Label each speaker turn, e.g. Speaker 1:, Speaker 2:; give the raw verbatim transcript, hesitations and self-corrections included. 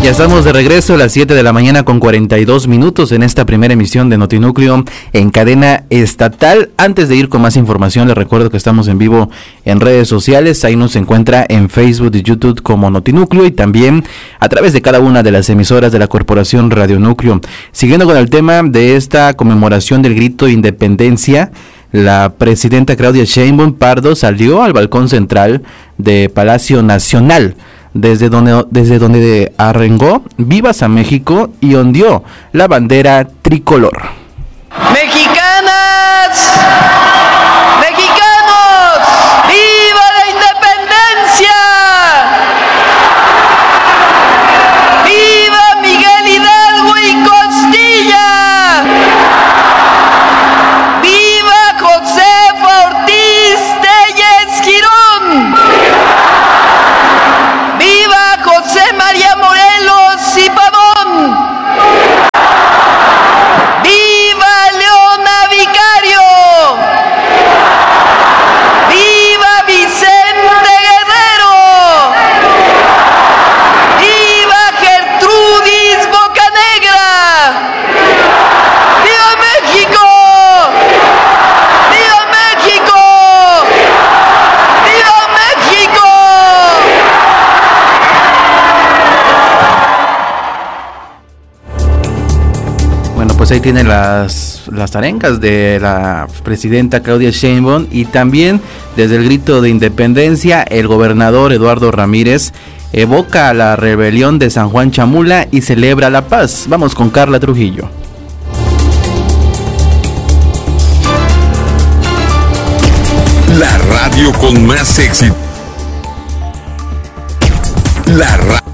Speaker 1: Ya estamos de regreso a las siete de la mañana con cuarenta y dos minutos en esta primera emisión de Notinúcleo en cadena estatal. Antes de ir con más información, les recuerdo que estamos en vivo en redes sociales. Ahí nos encuentra en Facebook y YouTube como Notinúcleo y también a través de cada una de las emisoras de la Corporación Radio Núcleo. Siguiendo con el tema de esta conmemoración del grito de independencia, la presidenta Claudia Sheinbaum Pardo salió al balcón central de Palacio Nacional, desde donde, desde donde arrengó Vivas a México y ondeó la bandera tricolor.
Speaker 2: Mexicanas, mexicanos, ¡viva la independencia! ¡Viva Miguel Hidalgo y Costilla! ¡Viva Josefa Ortiz Telles Girón! ¡Viva José María Morelos y Pavón! ¡Viva Leona Vicario! ¡Viva Vicente Guerrero! ¡Viva Gertrudis Bocanegra! ¡Viva México! ¡Viva México! ¡Viva México!
Speaker 1: Bueno, pues ahí tienen las, las arengas de la presidenta Claudia Sheinbaum y también desde el grito de independencia el gobernador Eduardo Ramírez evoca la rebelión de San Juan Chamula y celebra la paz. Vamos con Carla Trujillo.
Speaker 3: La radio con más éxito. La radio.